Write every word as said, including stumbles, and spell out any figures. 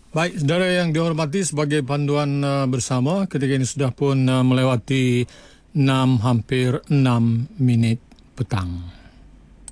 Baik, saudara yang dihormati, sebagai panduan uh, bersama, ketika ini sudah pun uh, melewati enam hampir enam minit petang.